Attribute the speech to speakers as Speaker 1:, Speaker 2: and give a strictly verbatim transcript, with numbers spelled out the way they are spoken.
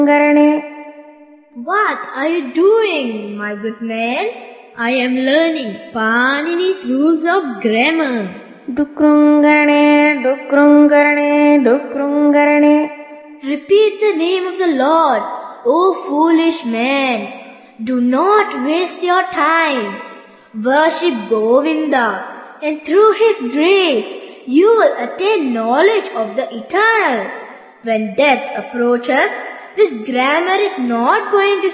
Speaker 1: What are you doing, my good man?
Speaker 2: I am learning Panini's rules of grammar.
Speaker 3: Dukrungarane, dukrungarane, dukrungarane.
Speaker 1: Repeat the name of the Lord, O foolish man. Do not waste your time. Worship Govinda, and through His grace, you will attain knowledge of the Eternal. When death approaches, this grammar is not going to